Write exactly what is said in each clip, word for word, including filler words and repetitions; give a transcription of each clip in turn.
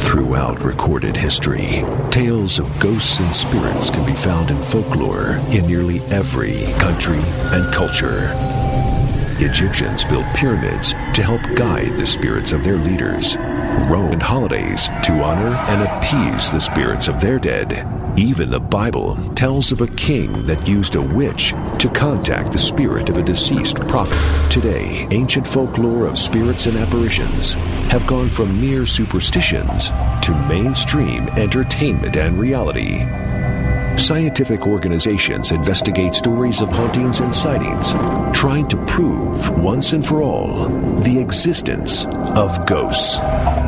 Throughout recorded history, tales of ghosts and spirits can be found in folklore in nearly every country and culture. Egyptians built pyramids to help guide the spirits of their leaders. Roman holidays to honor and appease the spirits of their dead. Even the Bible tells of a king that used a witch to contact the spirit of a deceased prophet. Today, ancient folklore of spirits and apparitions have gone from mere superstitions to mainstream entertainment and reality. Scientific organizations investigate stories of hauntings and sightings, trying to prove once and for all the existence of ghosts.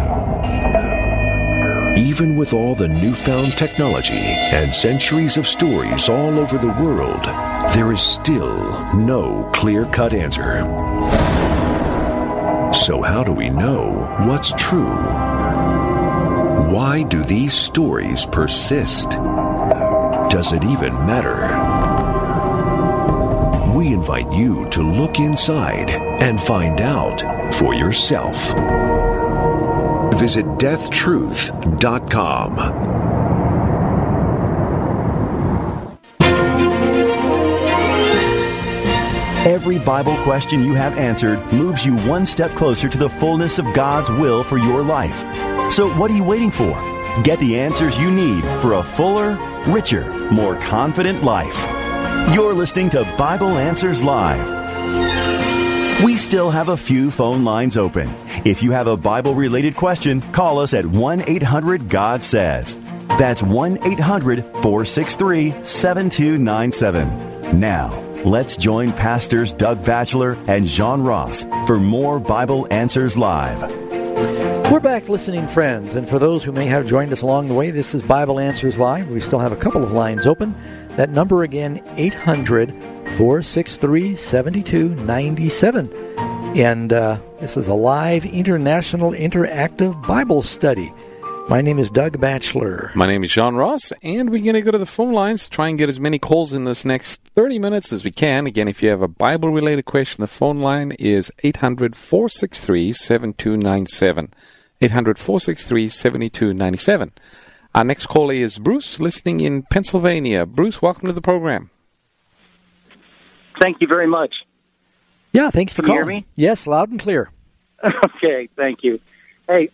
Even with all the newfound technology and centuries of stories all over the world, there is still no clear-cut answer. So how do we know what's true? Why do these stories persist? Does it even matter? We invite you to look inside and find out for yourself. Visit death truth dot com. Every Bible question you have answered moves you one step closer to the fullness of God's will for your life. So what are you waiting for? Get the answers you need for a fuller, richer, more confident life. You're listening to Bible Answers Live. We still have a few phone lines open. If you have a Bible-related question, call us at one eight hundred God says. That's one eight hundred four six three seven two nine seven. Now, let's join Pastors Doug Batchelor and John Ross for more Bible Answers Live. We're back, listening friends, and for those who may have joined us along the way, this is Bible Answers Live. We still have a couple of lines open. That number again, eight hundred four six three seven two nine seven. And uh, this is a live international interactive Bible study. My name is Doug Batchelor. My name is John Ross, and we're going to go to the phone lines, try and get as many calls in this next thirty minutes as we can. Again, if you have a Bible-related question, the phone line is eight hundred four six three seven two nine seven. eight hundred four six three seven two nine seven. Our next caller is Bruce, listening in Pennsylvania. Bruce, welcome to the program. Thank you very much. Yeah, thanks for Can calling. you hear me? Yes, loud and clear. Okay, thank you. Hey,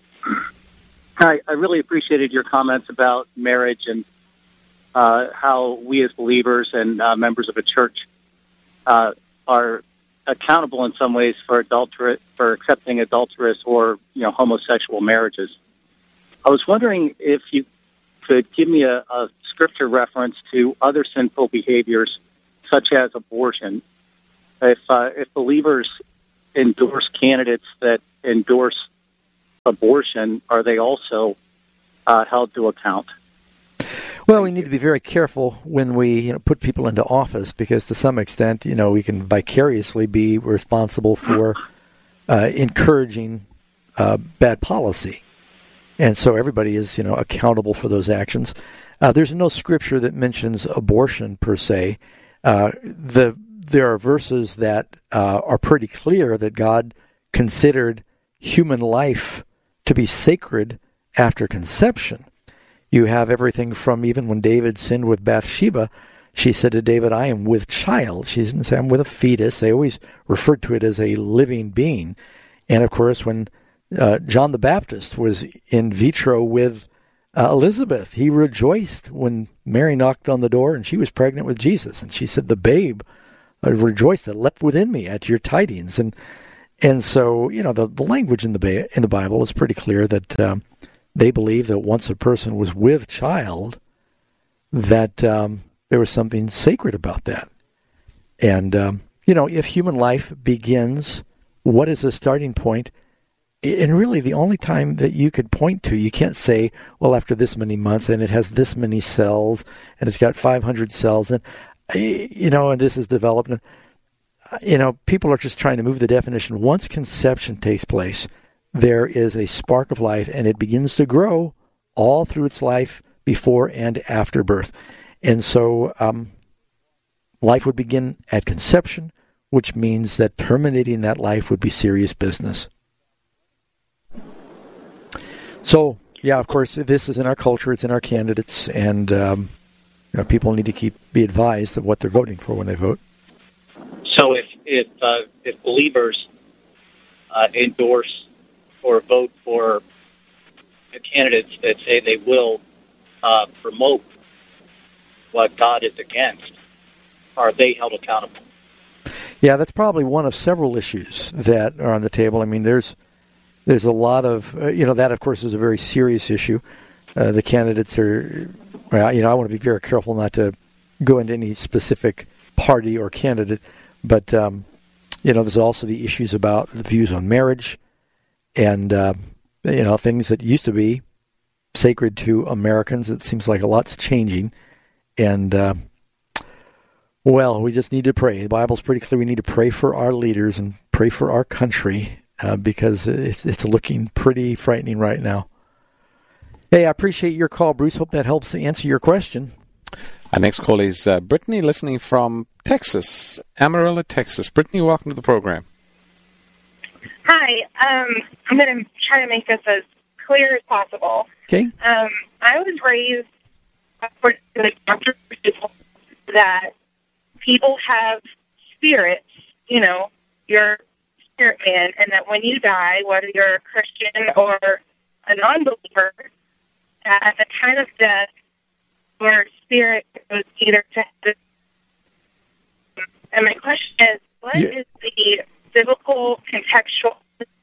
I, I really appreciated your comments about marriage and uh, how we as believers and uh, members of a church uh, are accountable in some ways for adulterate, for accepting adulterous or you know homosexual marriages. I was wondering if you could give me a, a scripture reference to other sinful behaviors, such as abortion. If uh, if believers endorse candidates that endorse abortion, are they also uh, held to account? Well, we need to be very careful when we you know, put people into office, because to some extent, you know, we can vicariously be responsible for uh, encouraging uh, bad policy. And so everybody is, you know, accountable for those actions. Uh, there's no scripture that mentions abortion per se. Uh, the there are verses that uh, are pretty clear that God considered human life to be sacred after conception. You have everything from even when David sinned with Bathsheba, she said to David, I am with child. She didn't say I'm with a fetus. They always referred to it as a living being. And of course, when uh, John the Baptist was in vitro with uh, Elizabeth, he rejoiced when Mary knocked on the door and she was pregnant with Jesus. And she said, the babe uh, rejoiced that leapt within me at your tidings. And and so, you know, the, the language in the ba- in the Bible is pretty clear that um, they believe that once a person was with child, that um, there was something sacred about that. And, um, you know, if human life begins, what is the starting point? And really the only time that you could point to, you can't say, well, after this many months, and it has this many cells, and it's got five hundred cells, and, you know, and this is development. You know, people are just trying to move the definition. Once conception takes place, there is a spark of life, and it begins to grow all through its life before and after birth. And so um, life would begin at conception, which means that terminating that life would be serious business. So yeah, of course, this is in our culture. It's in our candidates, and um, you know, people need to keep be advised of what they're voting for when they vote. So if if uh, if believers uh, endorse or vote for the candidates that say they will uh, promote what God is against, are they held accountable? Yeah, that's probably one of several issues that are on the table. I mean, there's there's a lot of, uh, you know, that, of course, is a very serious issue. Uh, the candidates are, well, you know, I want to be very careful not to go into any specific party or candidate, but, um, you know, there's also the issues about the views on marriage and, uh, you know, things that used to be sacred to Americans. It seems like a lot's changing, and, uh, well, we just need to pray. The Bible's pretty clear. We need to pray for our leaders and pray for our country uh, because it's it's looking pretty frightening right now. Hey, I appreciate your call, Bruce. Hope that helps answer your question. Our next call is uh, Brittany, listening from Texas, Amarillo, Texas. Brittany, welcome to the program. Hi. Um, I'm going to try to make this as clear as possible. Okay. Um, I was raised according to the doctor that people have spirits, you know, you're spirit man, and that when you die, whether you're a Christian or a non-believer, at the time of death, your spirit goes either to heaven. And my question is, what yeah. is the biblical contextual?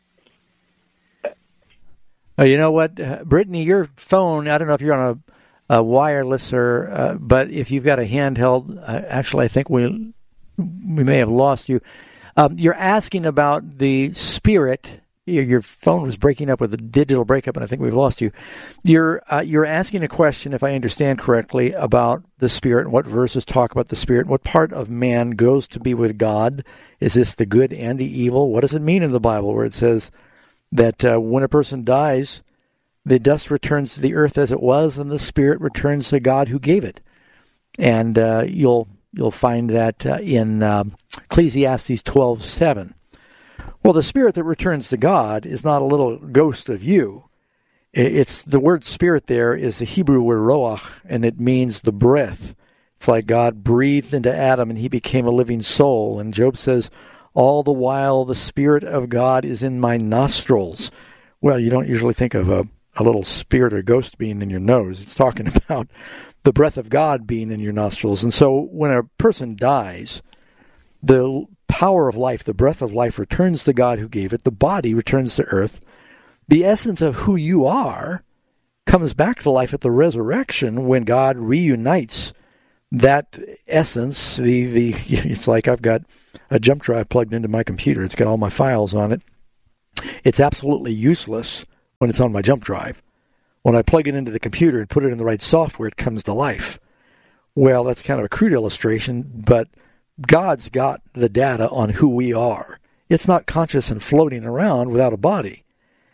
Oh, you know what, uh, Brittany, your phone, I don't know if you're on a, a wireless or, uh, but if you've got a handheld, uh, actually, I think we we may have lost you. Um, you're asking about the spirit. Your, your phone was breaking up with a digital breakup, and I think we've lost you. You're uh, you're asking a question, if I understand correctly, about the spirit and what verses talk about the spirit. What part of man goes to be with God? Is this the good and the evil? What does it mean in the Bible where it says that uh, when a person dies, the dust returns to the earth as it was, and the spirit returns to God who gave it? And uh, you'll you'll find that uh, in um, Ecclesiastes twelve seven. Well, the spirit that returns to God is not a little ghost of you. It's the word spirit there is the Hebrew word roach, and it means the breath. It's like God breathed into Adam and he became a living soul. And Job says, all the while the spirit of God is in my nostrils. Well, you don't usually think of a, a little spirit or ghost being in your nose. It's talking about the breath of God being in your nostrils. And so when a person dies, the power of life, the breath of life returns to God who gave it. The body returns to earth. The essence of who you are comes back to life at the resurrection when God reunites that essence. The, the it's like I've got a jump drive plugged into my computer. It's got all my files on it. It's absolutely useless when it's on my jump drive. When I plug it into the computer and put it in the right software, it comes to life. Well, that's kind of a crude illustration, but God's got the data on who we are. It's not conscious and floating around without a body.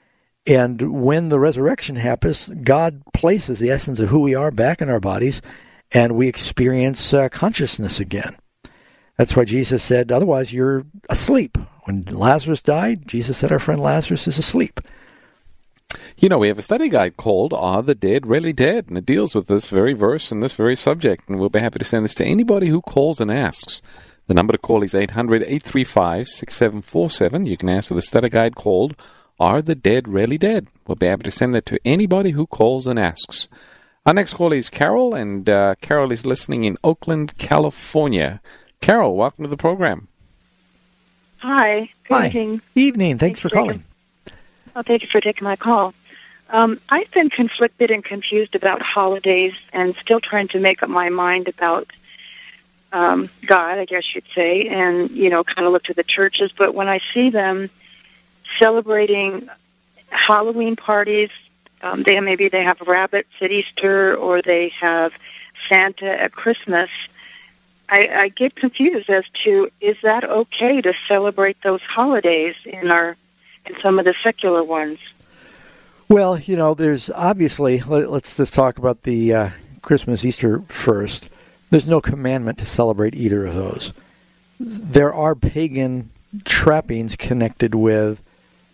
And when the resurrection happens, God places the essence of who we are back in our bodies, and we experience uh, consciousness again. That's why Jesus said, otherwise you're asleep. When Lazarus died, Jesus said our friend Lazarus is asleep. You know, we have a study guide called Are the Dead Really Dead? And it deals with this very verse and this very subject. And we'll be happy to send this to anybody who calls and asks. The number to call is eight hundred, eight three five, six seven four seven. You can ask for the study guide called Are the Dead Really Dead? We'll be happy to send that to anybody who calls and asks. Our next call is Carol, and uh, Carol is listening in Oakland, California. Carol, welcome to the program. Hi. Good Hi. evening. Evening. Thanks, Thanks for calling. Well, thank you for taking my call. Um, I've been conflicted and confused about holidays and still trying to make up my mind about um, God, I guess you'd say, and, you know, kind of look to the churches. But when I see them celebrating Halloween parties, um, they maybe they have rabbits at Easter or they have Santa at Christmas, I, I get confused as to, is that okay to celebrate those holidays in our in some of the secular ones? Well, you know, there's obviously, let, let's just talk about the uh, Christmas, Easter first. There's no commandment to celebrate either of those. There are pagan trappings connected with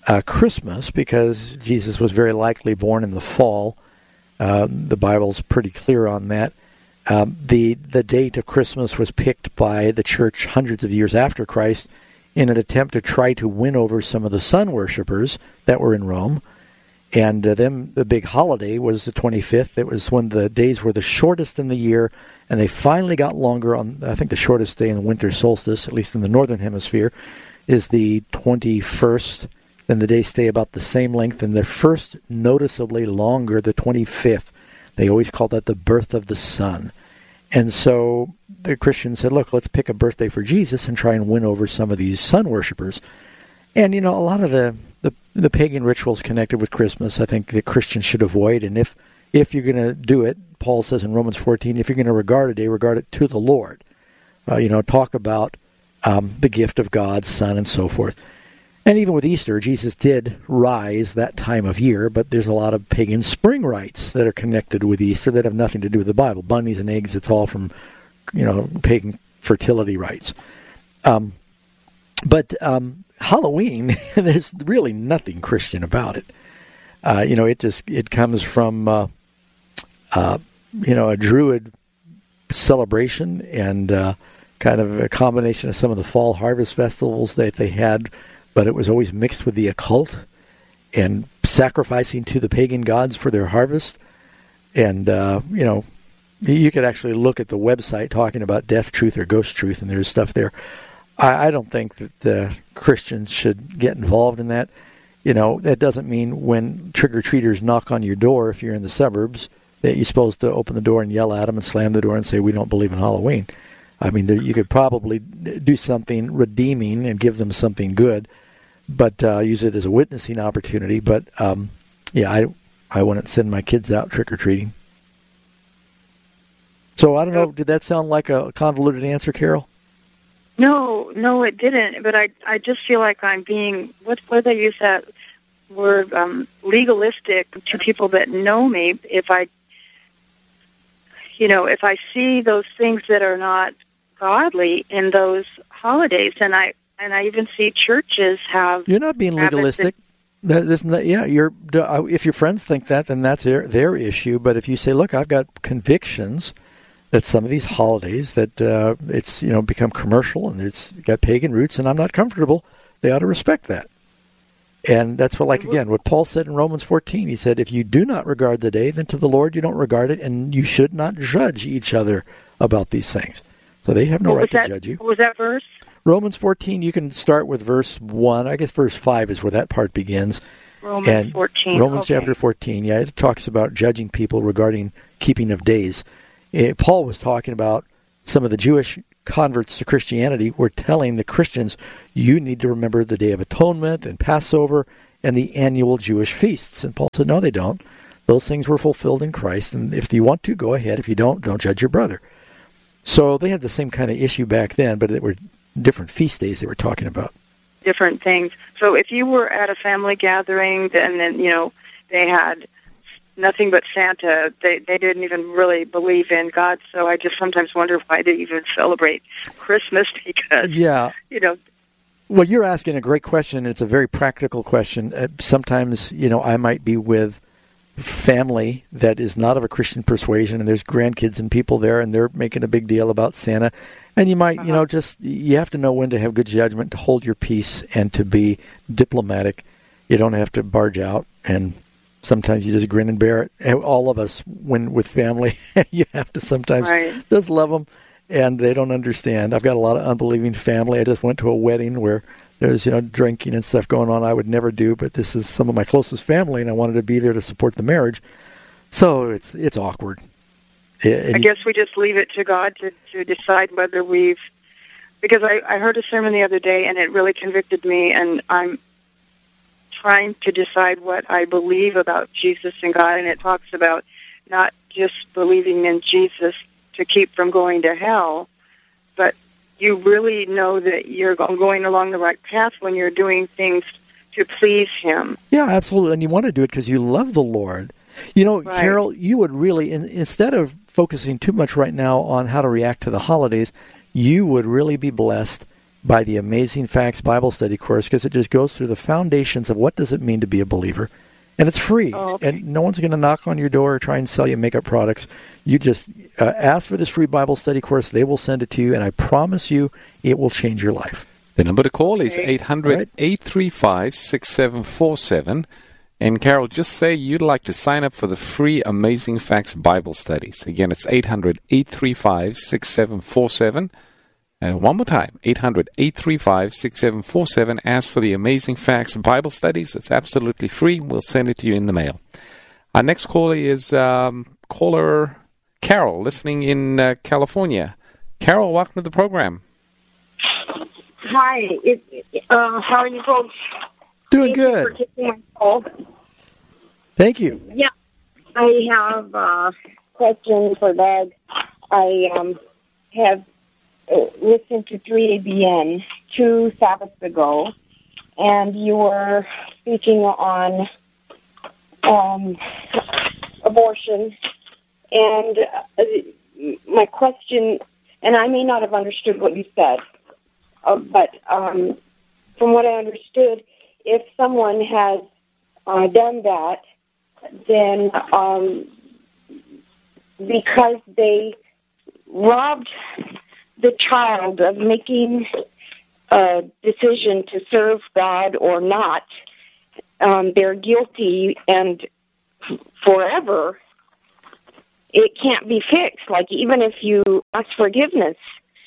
uh, Christmas, because Jesus was very likely born in the fall. Uh, the Bible's pretty clear on that. Um, the the date of Christmas was picked by the church hundreds of years after Christ in an attempt to try to win over some of the sun worshippers that were in Rome. And uh, then the big holiday was the twenty-fifth. It was when the days were the shortest in the year, and they finally got longer on, I think the shortest day in the winter solstice, at least in the northern hemisphere, is the twenty-first. Then the days stay about the same length, and the first noticeably longer, the twenty-fifth. They always call that the birth of the sun. And so the Christians said, look, let's pick a birthday for Jesus and try and win over some of these sun worshipers. And, you know, a lot of the, the, the pagan rituals connected with Christmas, I think that Christians should avoid. And if, if you're going to do it, Paul says in Romans fourteen, if you're going to regard a day, regard it to the Lord. Uh, you know, talk about um, the gift of God's Son and so forth. And even with Easter, Jesus did rise that time of year, but there's a lot of pagan spring rites that are connected with Easter that have nothing to do with the Bible. Bunnies and eggs, it's all from, you know, pagan fertility rites. Um, but um, Halloween, there's really nothing Christian about it. Uh, you know, it just it comes from, uh, uh, you know, a Druid celebration and uh, kind of a combination of some of the fall harvest festivals that they had, but it was always mixed with the occult and sacrificing to the pagan gods for their harvest. And, uh, you know, you could actually look at the website talking about death truth or ghost truth, and there's stuff there. I, I don't think that uh, Christians should get involved in that. You know, that doesn't mean when trick-or-treaters knock on your door, if you're in the suburbs, that you're supposed to open the door and yell at them and slam the door and say, we don't believe in Halloween. I mean, there, you could probably do something redeeming and give them something good, but uh, use it as a witnessing opportunity. But, um, yeah, I, I wouldn't send my kids out trick-or-treating. So, I don't know, did that sound like a convoluted answer, Carol? No, no, it didn't. But I, I just feel like I'm being, what, what do they use that word, um, legalistic to people that know me. If I, you know, if I see those things that are not godly in those holidays, and I, and I even see churches have... You're not being legalistic. There's no, yeah, you're. If your friends think that, then that's their, their issue. But if you say, look, I've got convictions that some of these holidays that uh, it's, you know, become commercial and it's got pagan roots and I'm not comfortable, they ought to respect that. And that's what, like, again, what Paul said in Romans fourteen. He said, if you do not regard the day, then to the Lord you don't regard it, and you should not judge each other about these things. So they have no what right to that, judge you. What was that verse? Romans fourteen, you can start with verse one. I guess verse five is where that part begins. Romans and fourteen. Romans okay. chapter fourteen, yeah, it talks about judging people regarding keeping of days. It, Paul was talking about some of the Jewish converts to Christianity were telling the Christians, you need to remember the Day of Atonement and Passover and the annual Jewish feasts. And Paul said, no, they don't. Those things were fulfilled in Christ, and if you want to, go ahead. If you don't, don't judge your brother. So they had the same kind of issue back then, but it were different feast days they were talking about. Different things. So if you were at a family gathering, and then, you know, they had nothing but Santa, they they didn't even really believe in God, so I just sometimes wonder why they even celebrate Christmas, because, yeah. you know. Well, you're asking a great question. It's a very practical question. Uh, sometimes, you know, I might be with family that is not of a Christian persuasion, and there's grandkids and people there, and they're making a big deal about Santa. And you might, uh-huh. you know, just, you have to know when to have good judgment, to hold your peace, and to be diplomatic. You don't have to barge out, and sometimes you just grin and bear it. All of us, when with family, you have to sometimes right. just love them, and they don't understand. I've got a lot of unbelieving family. I just went to a wedding where there's, you know, drinking and stuff going on I would never do, but this is some of my closest family, and I wanted to be there to support the marriage. So it's it's awkward. I guess we just leave it to God to, to decide whether we've... Because I, I heard a sermon the other day, and it really convicted me, and I'm trying to decide what I believe about Jesus and God, and it talks about not just believing in Jesus to keep from going to hell, but you really know that you're going along the right path when you're doing things to please Him. Yeah, absolutely, and you want to do it because you love the Lord. You know, right. Carol, you would really, in, instead of focusing too much right now on how to react to the holidays, you would really be blessed by the Amazing Facts Bible Study course, because it just goes through the foundations of what does it mean to be a believer. And it's free, oh, okay. And no one's going to knock on your door or try and sell you makeup products. You just uh, ask for this free Bible study course. They will send it to you, and I promise you it will change your life. The number to call is eight hundred, eight three five, six seven four seven. And Carol, just say you'd like to sign up for the free Amazing Facts Bible studies. Again, it's eight hundred, eight three five, six seven four seven. And one more time, eight hundred, eight three five, six seven four seven. Ask for the Amazing Facts Bible studies. It's absolutely free. We'll send it to you in the mail. Our next caller is um, caller Carol, listening in uh, California. Carol, welcome to the program. Hi. It, uh, how are you folks? Doing Thank good. You for taking my call. Thank you. Yeah. I have a question for Doug. I um, have listened to three A B N two Sabbaths ago, and you were speaking on um, abortion. And uh, my question, and I may not have understood what you said, uh, but um, from what I understood, if someone has uh, done that, then um, because they robbed the child of making a decision to serve God or not, um, they're guilty, and forever it can't be fixed, like even if you ask forgiveness.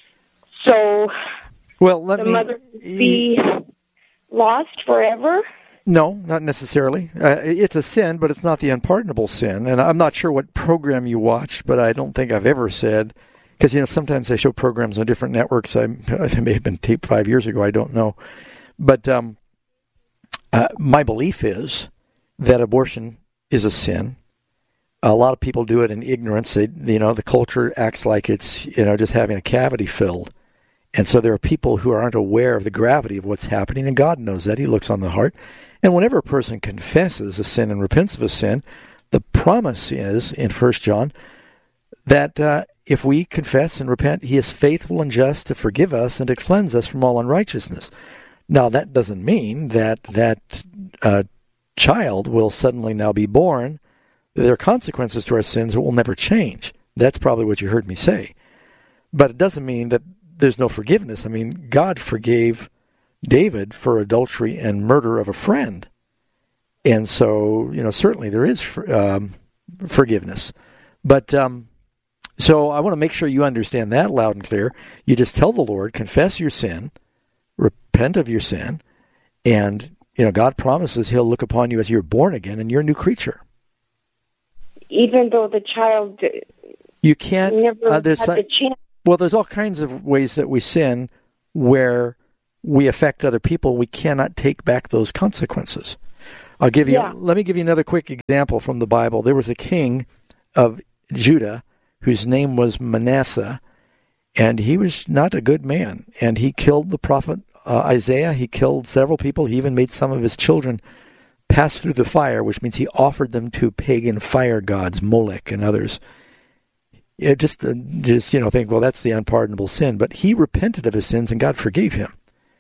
So well, let the me, mother be lost forever? No, not necessarily. Uh, it's a sin, but it's not the unpardonable sin. And I'm not sure what program you watched, but I don't think I've ever said, because, you know, sometimes they show programs on different networks. I, they may have been taped five years ago. I don't know. But um, uh, my belief is that abortion is a sin. A lot of people do it in ignorance. They, you know, the culture acts like it's, you know, just having a cavity filled. And so there are people who aren't aware of the gravity of what's happening, and God knows that. He looks on the heart. And whenever a person confesses a sin and repents of a sin, the promise is, in First John, that uh, if we confess and repent, he is faithful and just to forgive us and to cleanse us from all unrighteousness. Now, that doesn't mean that that uh, child will suddenly now be born. There are consequences to our sins that will never change. That's probably what you heard me say. But it doesn't mean that there's no forgiveness. I mean, God forgave David for adultery and murder of a friend. And so, you know, certainly there is um, forgiveness. But um, so I want to make sure you understand that loud and clear. You just tell the Lord, confess your sin, repent of your sin, and, you know, God promises he'll look upon you as you're born again and you're a new creature. Even though the child you can't, never uh, there's had the chance. Well, there's all kinds of ways that we sin where we affect other people. We cannot take back those consequences. I'll give you. Yeah. Let me give you another quick example from the Bible. There was a king of Judah whose name was Manasseh, and he was not a good man. And he killed the prophet uh, Isaiah. He killed several people. He even made some of his children pass through the fire, which means he offered them to pagan fire gods, Molech and others. Yeah, just, uh, just you know, think, well, that's the unpardonable sin. But he repented of his sins, and God forgave him.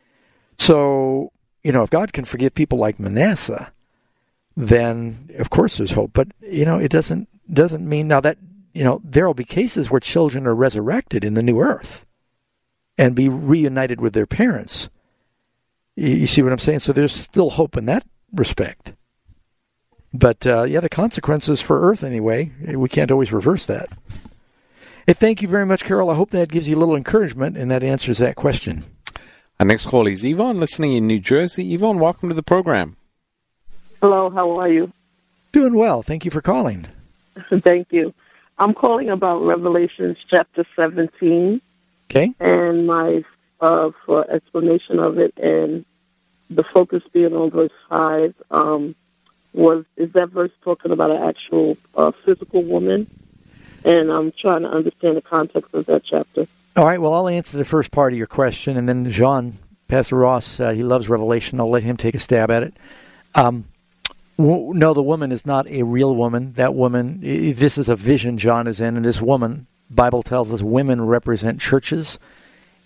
So, you know, if God can forgive people like Manasseh, then of course there's hope. But, you know, it doesn't doesn't mean now that, you know, there will be cases where children are resurrected in the new earth and be reunited with their parents. You, you see what I'm saying? So there's still hope in that respect. But, uh, yeah, the consequences for earth anyway, we can't always reverse that. Hey, thank you very much, Carol. I hope that gives you a little encouragement, and that answers that question. Our next call is Yvonne, listening in New Jersey. Yvonne, welcome to the program. Hello, how are you? Doing well. Thank you for calling. Thank you. I'm calling about Revelations chapter seventeen. Okay. And my uh, for explanation of it, and the focus being on verse five. Um, was is that verse talking about an actual uh, physical woman? And I'm trying to understand the context of that chapter. All right, well, I'll answer the first part of your question, and then Jean, Pastor Ross, uh, he loves Revelation. I'll let him take a stab at it. Um, w- no, the woman is not a real woman. That woman, this is a vision John is in, and this woman, Bible tells us women represent churches,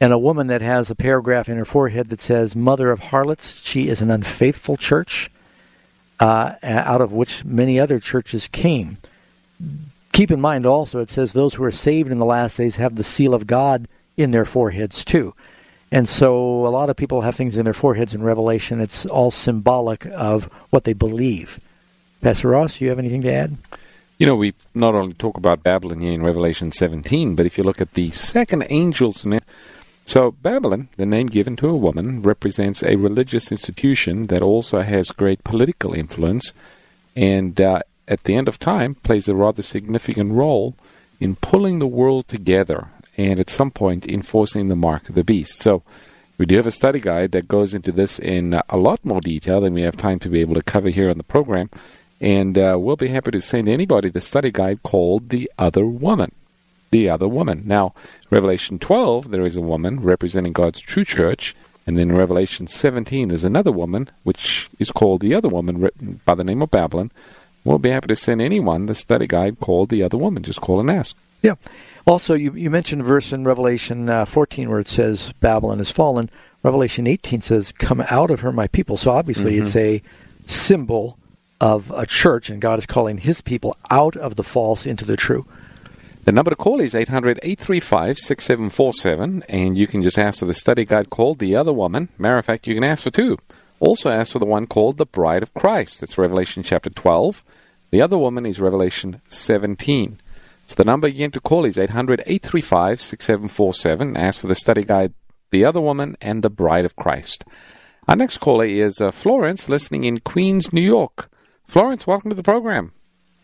and a woman that has a paragraph in her forehead that says, Mother of Harlots, she is an unfaithful church, uh, out of which many other churches came. Keep in mind also, it says those who are saved in the last days have the seal of God in their foreheads too. And so a lot of people have things in their foreheads in Revelation. It's all symbolic of what they believe. Pastor Ross, do you have anything to add? You know, we not only talk about Babylon here in Revelation seventeen, but if you look at the second angel's... So Babylon, the name given to a woman, represents a religious institution that also has great political influence, and uh, at the end of time plays a rather significant role in pulling the world together and at some point enforcing the mark of the beast. So we do have a study guide that goes into this in uh, a lot more detail than we have time to be able to cover here on the program, and uh, we'll be happy to send anybody the study guide called The Other Woman. The Other Woman. Now, Revelation twelve, there is a woman representing God's true church, and then in Revelation seventeen, there's another woman, which is called The Other Woman, written by the name of Babylon. We'll be happy to send anyone the study guide called The Other Woman. Just call and ask. Yeah. Also, you, you mentioned a verse in Revelation uh, fourteen where it says Babylon has fallen. Revelation eighteen says, come out of her, my people. So obviously mm-hmm. it's a symbol of a church, and God is calling his people out of the false into the true. The number to call is eight hundred, eight three five, six seven four seven, and you can just ask for the study guide called The Other Woman. Matter of fact, you can ask for two. Also ask for the one called The Bride of Christ. That's Revelation chapter twelve. The Other Woman is Revelation seventeen. So the number again to call is eight hundred, eight three five, six seven four seven. Ask for the study guide, The Other Woman and The Bride of Christ. Our next caller is uh, Florence, listening in Queens, New York. Florence, welcome to the program.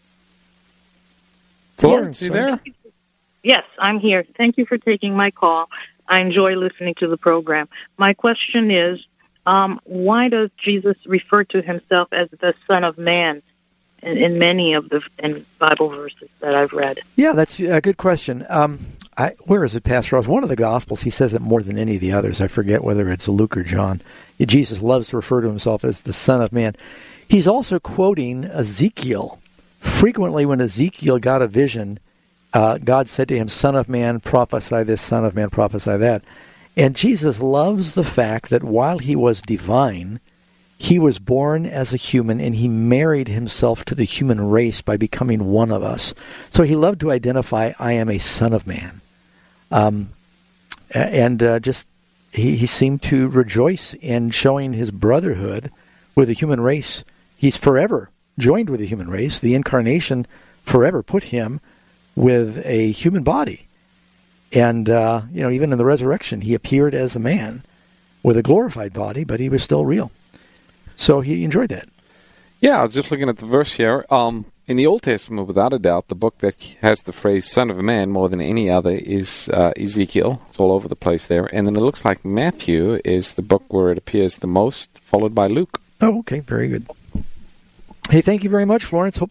Florence, you there? Yes, I'm here. Thank you for taking my call. I enjoy listening to the program. My question is, um, why does Jesus refer to himself as the Son of Man in, in many of the in Bible verses that I've read? Yeah, that's a good question. Um, I, where is it, Pastor Ross? One of the Gospels, he says it more than any of the others. I forget whether it's Luke or John. Jesus loves to refer to himself as the Son of Man. He's also quoting Ezekiel. Frequently when Ezekiel got a vision, uh, God said to him, Son of man, prophesy this, Son of man, prophesy that. And Jesus loves the fact that while he was divine, he was born as a human, and he married himself to the human race by becoming one of us. So he loved to identify, I am a son of man. Um, and uh, just he, he seemed to rejoice in showing his brotherhood with the human race. He's forever joined with the human race. The incarnation forever put him with a human body. And, uh, you know, even in the resurrection, he appeared as a man with a glorified body, but he was still real. So he enjoyed that. Yeah, I was just looking at the verse here. Um, in the Old Testament, without a doubt, the book that has the phrase Son of Man more than any other is uh, Ezekiel. It's all over the place there. And then it looks like Matthew is the book where it appears the most, followed by Luke. Oh, okay. Very good. Hey, thank you very much, Florence. Hope